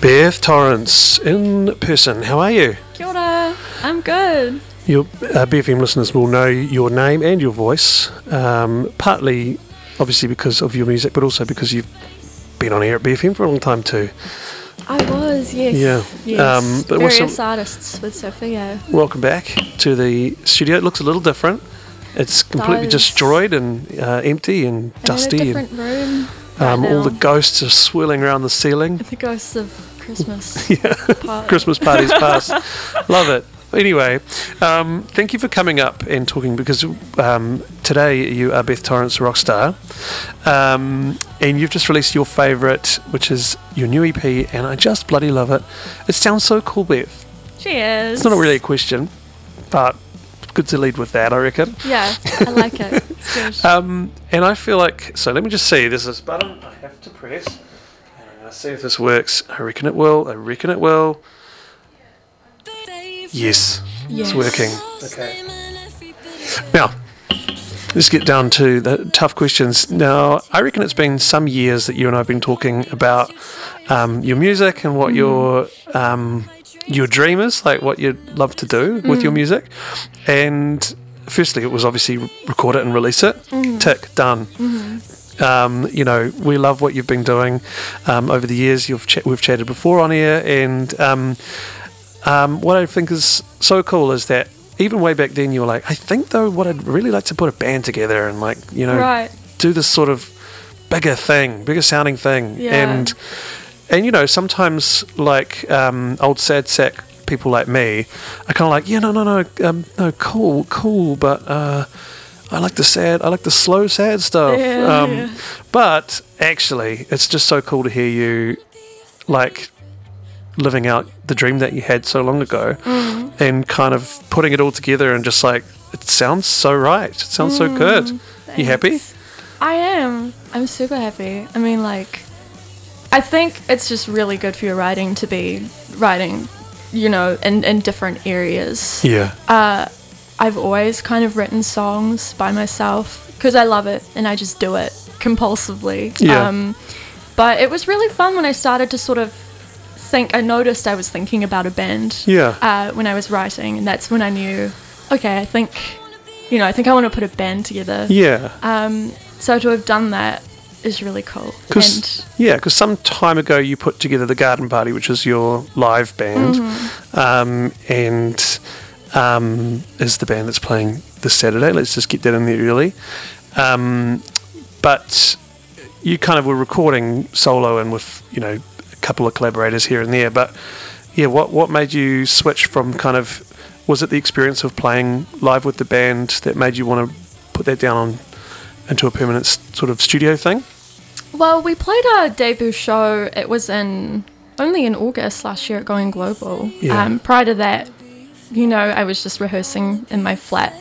Beth Torrance in person. How are you? Kia ora. I'm good. Your BFM listeners will know your name and your voice, partly obviously because of your music, but also because you've been on air at BFM for a long time too. I was, yes. Yeah. Yes. But various artists with Sophia. Welcome back to the studio. It looks a little different. It's completely destroyed and empty and dusty. In a different room. All the ghosts are swirling around the ceiling. The ghosts of Christmas. Yeah, Christmas parties past. Love it. Anyway, thank you for coming up and talking, because today you are Beth Torrance Rockstar, and you've just released your favourite, which is your new EP, and I just bloody love it. It sounds so cool, Beth. Cheers. It's not really a question, but good to lead with that, I reckon. Yeah, I like it. It's good. And I feel like, so let me just see, there's this button I have to press, and I'm going to see if this works. I reckon it will. Yes, it's working. Okay. Now, let's get down to the tough questions. Now, I reckon it's been some years that you and I have been talking about your music and what your dream is, like what you'd love to do with your music. And firstly, it was obviously record it and release it. Tick, done. We love what you've been doing over the years. We've chatted before on air, and what I think is so cool is that even way back then you were like, I think though what I'd really like to put a band together and do this sort of bigger sounding thing. Yeah. And sometimes like old sad sack people like me are kind of like, no, cool, but I like the slow sad stuff. But actually it's just so cool to hear you like living out the dream that you had so long ago and kind of putting it all together, and just like, it sounds so right. It sounds so good. Thanks. You happy? I am. I'm super happy. I mean, like, I think it's just really good for your writing to be writing, in different areas. Yeah. I've always kind of written songs by myself because I love it and I just do it compulsively. Yeah. But it was really fun when I started to sort of I noticed I was thinking about a band when I was writing, and that's when I knew, okay, I think I want to put a band together. Yeah. So to have done that is really cool. Because some time ago you put together the Garden Party, which is your live band, and is the band that's playing this Saturday. Let's just get that in there early. But you kind of were recording solo and with, couple of collaborators here and there, but what made you switch from kind of, was it the experience of playing live with the band that made you want to put that down into a permanent sort of studio thing? Well, we played our debut show, it was only in August last year at Going Global. Prior to that, I was just rehearsing in my flat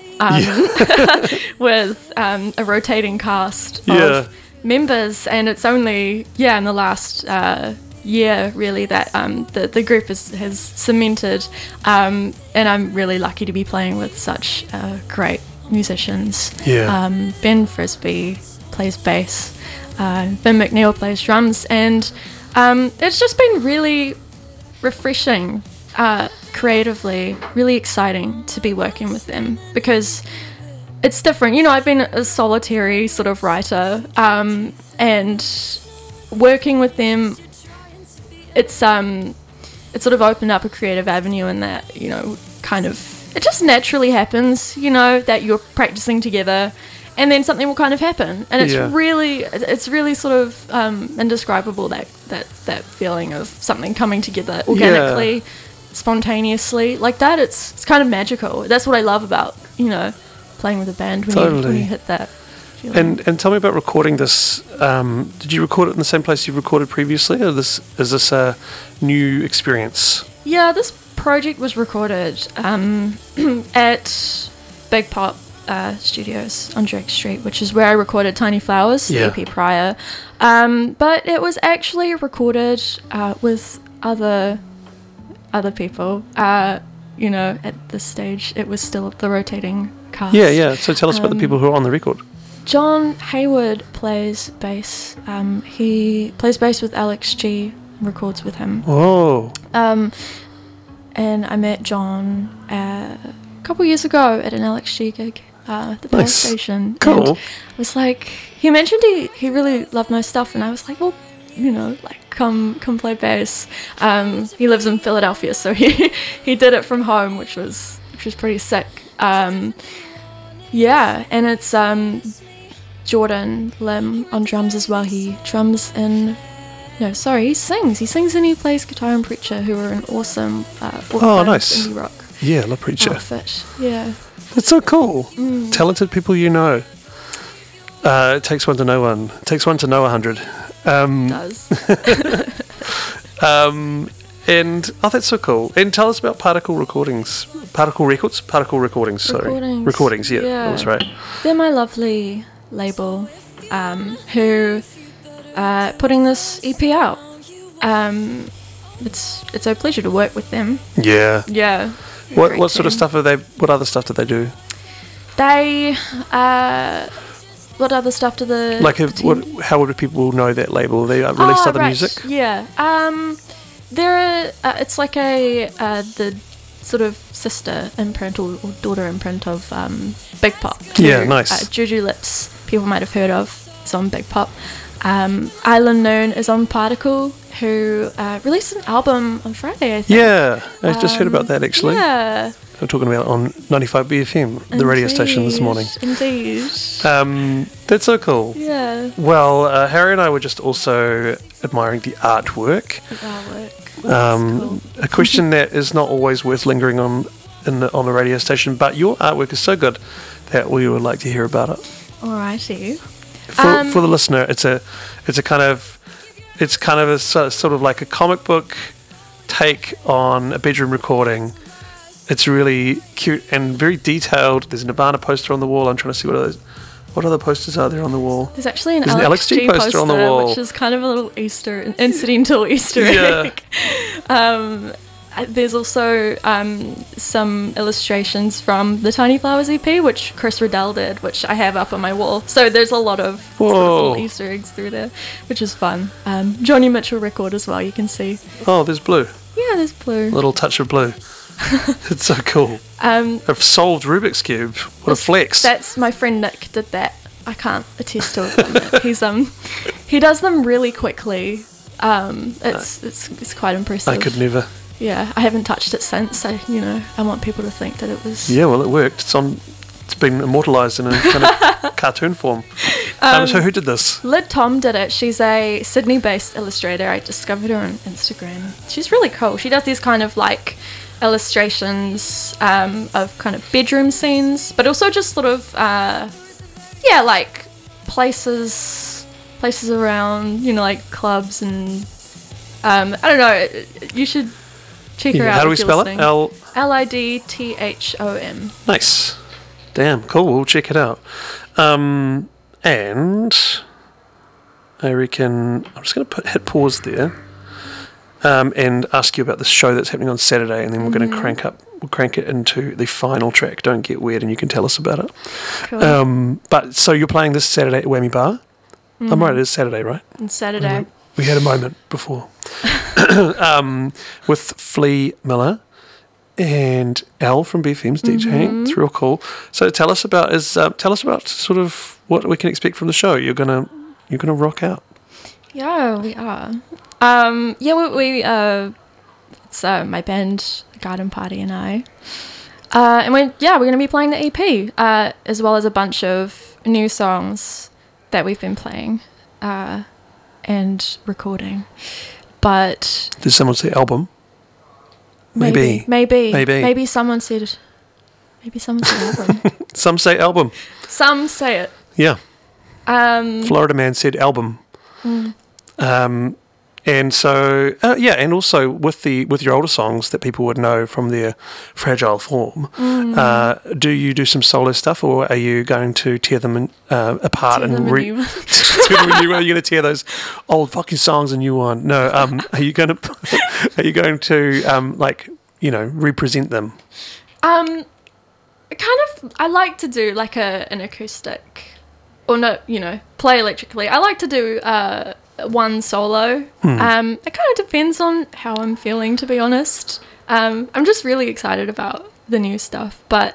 with a rotating cast of members, and it's only in the last year really that the group has cemented, and I'm really lucky to be playing with such great musicians. Ben Frisbee plays bass, Ben McNeil plays drums, and it's just been really refreshing creatively, really exciting to be working with them, because it's different. I've been a solitary sort of writer, and working with them, it's sort of opened up a creative avenue in that, kind of, it just naturally happens, that you're practicing together and then something will kind of happen, and it's really sort of indescribable, that feeling of something coming together organically, spontaneously like that. It's kind of magical. That's what I love about playing with a band, when you hit that. And tell me about recording this. Did you record it in the same place you've recorded previously, or is this a new experience? Yeah, this project was recorded at Big Pop Studios on Drake Street, which is where I recorded Tiny Flowers, the EP prior. But it was actually recorded with other people. At this stage, it was still the rotating cast. Yeah. So tell us about the people who are on the record. John Hayward plays bass. He plays bass with Alex G, records with him. Oh. And I met John a couple years ago at an LXG gig at the Power Station. Cool. And I was like, he mentioned he really loved my stuff, and I was like, well, like come play bass. He lives in Philadelphia, so he did it from home, which was pretty sick. Yeah, and it's Jordan Lim on drums as well. He drums in. No, sorry, he sings. He sings and he plays guitar and Preacher, who are an awesome nice indie rock Yeah, love Preacher. outfit. Yeah. That's so cool. Talented people you know. It takes one to know one. It takes one to know 100. It does. And that's so cool. And tell us about Particle Recordings. Particle Records? Particle Recordings, sorry. Recordings, yeah. That was right. They're my lovely label, who putting this EP out. It's a pleasure to work with them. Yeah. Yeah. What sort of stuff what other stuff do they do? They what other stuff do the how would people know that label? They released other music? Yeah. It's like the sort of sister imprint or daughter imprint of Big Pop. Yeah, nice. Juju Lips, people might have heard of. It's on Big Pop. Island Noon is on Particle, who released an album on Friday, I think. Yeah, I just heard about that actually. Yeah. We were talking about it on 95 BFM, the radio station this morning. Indeed. That's so cool. Yeah. Well, Harry and I were just also admiring the artwork. Cool. A question that is not always worth lingering on the radio station, but your artwork is so good that we would like to hear about it. Alrighty. For the listener, it's kind of a sort of like a comic book take on a bedroom recording. It's really cute and very detailed. There's a Nirvana poster on the wall. I'm trying to see what other posters are there on the wall. There's actually an LXG poster on the wall, which is kind of a little incidental Easter egg. There's also some illustrations from the Tiny Flowers EP, which Chris Riddell did, which I have up on my wall. So there's a lot of sort of little Easter eggs through there, which is fun. Johnny Mitchell record as well, you can see. Oh, there's blue. Yeah, there's blue. A little touch of blue. It's so cool. I've solved Rubik's Cube. What a flex. That's my friend Nick did that. I can't attest to it. He does them really quickly. It's quite impressive. I could never. Yeah, I haven't touched it since. I want people to think that it was. Yeah, well, it worked. It's been immortalised in a kind of cartoon form. So who did this? Lid Tom did it. She's a Sydney-based illustrator. I discovered her on Instagram. She's really cool. She does these kind of like illustrations of kind of bedroom scenes, but also just sort of like places around, like clubs and I don't know. You should check her out. How do we spell it? Lidthom. Nice. Damn, cool. We'll check it out. And I reckon I'm just going to hit pause there and ask you about this show that's happening on Saturday, and then we're going to crank it into the final track. Don't get weird, and you can tell us about it. Cool. But so you're playing this Saturday at Whammy Bar? I'm right, it is Saturday, right? It's Saturday. We had a moment before with Flea Miller and Al from BFM's DJing. It's real cool. So tell us about sort of what we can expect from the show. You're gonna rock out. Yeah, we are. It's my band, Garden Party, and I. And we're going to be playing the EP, as well as a bunch of new songs that we've been playing and recording. But did someone say album? Maybe someone said album. Some say album. Some say it. Yeah. Florida Man said album. And so, and also with your older songs that people would know from their fragile form, do you do some solo stuff, or are you going to tear them apart and are you going to tear those old fucking songs a new one? No, are you going to represent them? I like to do like an acoustic, or no, play electrically. I like to do one solo. It kind of depends on how I'm feeling, to be honest. I'm just really excited about the new stuff, but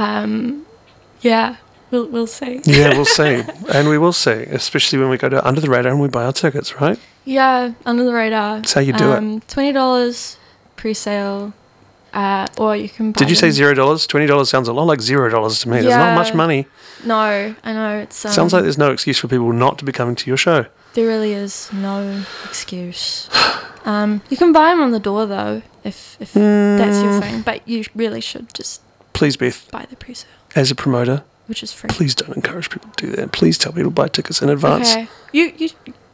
yeah, we'll see. Yeah, we'll see. And we will see, especially when we go to Under the Radar and we buy our tickets, right? Yeah, Under the Radar. That's how you do it. $20 pre-sale, or you can buy Did you say them. $0? $20 sounds a lot like $0 to me. There's not much money. No, I know. It's Sounds like there's no excuse for people not to be coming to your show. there really is no excuse. You can buy them on the door, though, if that's your thing. But you really should just Please, Beth, buy the pre-sale, as a promoter, which is free. please don't encourage people to do that. Please tell people to buy tickets in advance. Okay. You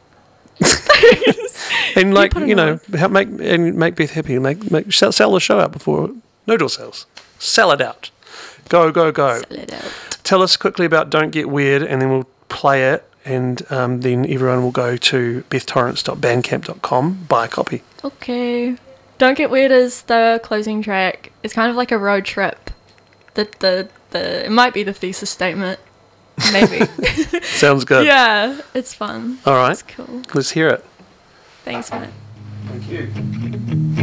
And like, put it you know, make Beth happy. Sell the show out before no door sales. Sell it out. Go. sell it out. Tell us quickly about Don't Get Weird, and then we'll play it, and then everyone will go to bethtorrance.bandcamp.com, buy a copy. Okay. Don't Get Weird is the closing track. It's kind of like a road trip. It might be the thesis statement. Maybe. Sounds good. Yeah, it's fun. All right. It's cool. Let's hear it. Thanks, Matt. Thank you.